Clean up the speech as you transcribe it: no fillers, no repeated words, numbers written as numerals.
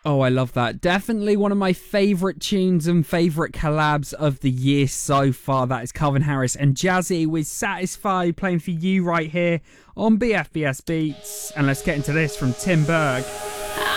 Oh, I love that. Definitely one of my favourite tunes and favourite collabs of the year so far. That is Calvin Harris and Jazzy with Satisfied playing for you right here on BFBS Beats. And let's get into this from Tim Berg.